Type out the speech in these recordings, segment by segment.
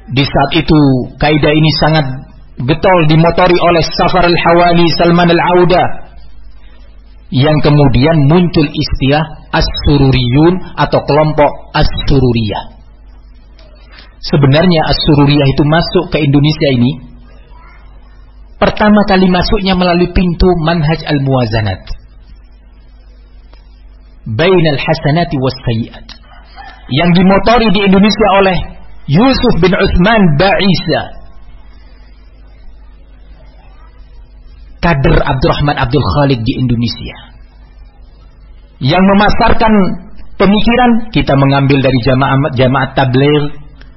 Di saat itu kaidah ini sangat getol dimotori oleh Safar al-Hawali, Salman al-Auda, yang kemudian muncul istilah As-Sururiyun atau kelompok As-Sururiyah. Sebenarnya As-Sururiyah itu masuk ke Indonesia ini pertama kali masuknya melalui pintu manhaj al-muwazanat bainal hasanati was sayyi'at, yang dimotori di Indonesia oleh Yusuf bin Utsman Ba'isa, kader Abdurrahman Abdul Khaliq di Indonesia, yang memasarkan pemikiran kita mengambil dari jamaah tabligh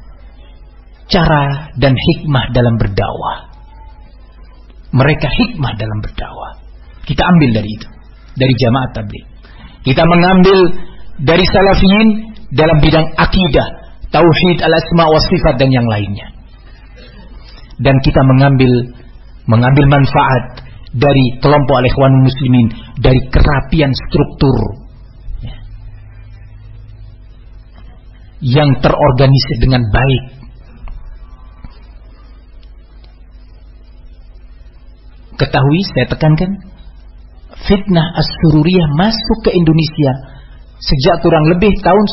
cara dan hikmah dalam berdakwah. Mereka hikmah dalam berdakwah, kita ambil dari itu, dari jamaah tabligh. Kita mengambil dari salafiyin dalam bidang akidah, tauhid, al-asma wa sifat dan yang lainnya. Dan kita mengambil manfaat dari kelompok al-ikhwanul muslimin, dari kerapian struktur yang terorganisir dengan baik. Ketahui, saya tekankan, fitnah As-Sururiyah masuk ke Indonesia sejak kurang lebih tahun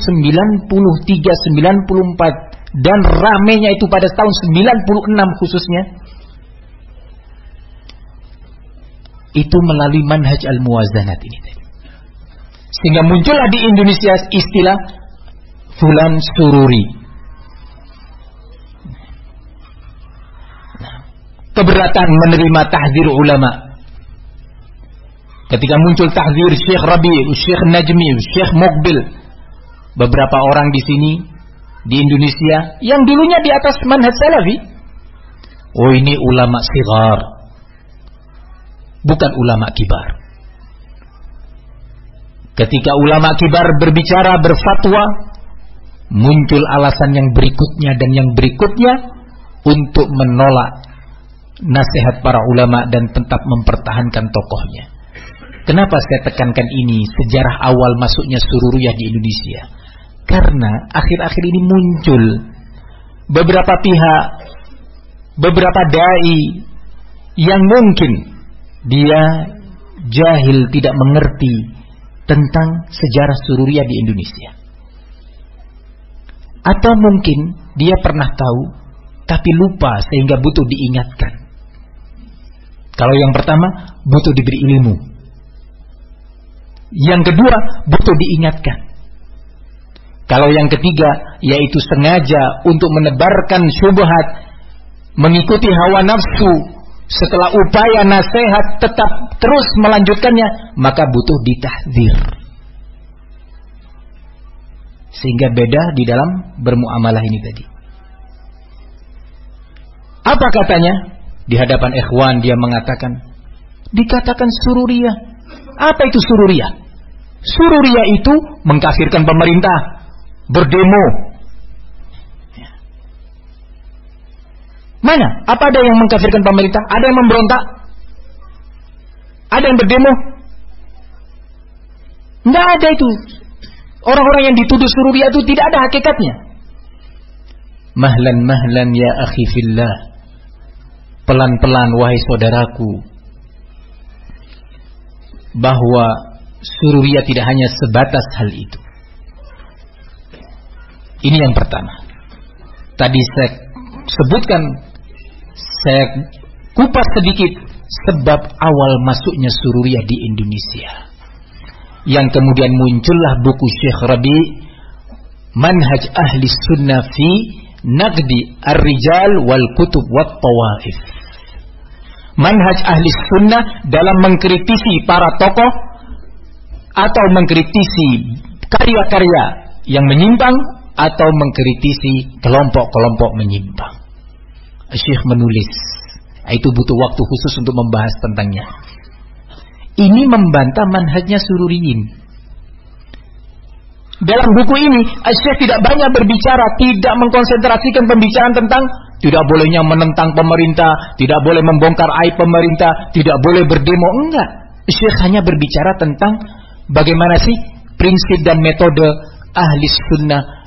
93-94, dan ramenya itu pada tahun 96 khususnya, itu melalui manhaj al-muwazanat ini tadi. Sehingga muncullah di Indonesia istilah fulan sururi. Keberatan menerima tahdzir ulama. Ketika muncul tahdzir Syekh Rabi, Syekh Najmi, Syekh Muqbil, beberapa orang di sini di Indonesia yang dulunya di atas manhaj salafi, oh ini ulama sighar, bukan ulama kibar. Ketika ulama kibar berbicara, berfatwa, muncul alasan yang berikutnya dan yang berikutnya untuk menolak nasihat para ulama dan tetap mempertahankan tokohnya. Kenapa saya tekankan ini, sejarah awal masuknya Sururiyah di Indonesia? Karena akhir-akhir ini muncul beberapa pihak, beberapa dai yang mungkin dia jahil, tidak mengerti tentang sejarah Sururiyah di Indonesia. Atau mungkin dia pernah tahu tapi lupa sehingga butuh diingatkan. Kalau yang pertama, butuh diberi ilmu. Yang kedua, butuh diingatkan. Kalau yang ketiga, yaitu sengaja untuk menebarkan syubhat, mengikuti hawa nafsu, setelah upaya nasihat tetap terus melanjutkannya, maka butuh ditahdzir. Sehingga beda di dalam bermuamalah ini tadi. Apa katanya? Di hadapan ikhwan dia mengatakan, dikatakan Sururiyah. Apa itu Sururiyah? Sururiyah itu mengkafirkan pemerintah, berdemo. Mana? Apa ada yang mengkafirkan pemerintah? Ada yang memberontak? Ada yang berdemo? Enggak ada itu. Orang-orang yang dituduh Sururiyah itu tidak ada hakikatnya. Mahlan ya akhi fillah. Pelan-pelan wahai saudaraku, bahwa Sururiyah tidak hanya sebatas hal itu. Ini yang pertama. Tadi saya sebutkan, saya kupas sedikit sebab awal masuknya Sururiyah di Indonesia. Yang kemudian muncullah buku Syekh Rabi, Manhaj Ahli Sunnah fi Naqdi Ar-Rijal wal Kutub wat Tawaif. Manhaj ahli sunnah dalam mengkritisi para tokoh atau mengkritisi karya-karya yang menyimpang atau mengkritisi kelompok-kelompok menyimpang. Syekh menulis, itu butuh waktu khusus untuk membahas tentangnya. Ini membantah manhajnya Sururiyin. Dalam buku ini Syekh tidak banyak berbicara, tidak mengkonsentrasikan pembicaraan tentang tidak bolehnya menentang pemerintah, tidak boleh membongkar aib pemerintah, tidak boleh berdemo, enggak. Syekh hanya berbicara tentang bagaimana sih prinsip dan metode ahli sunnah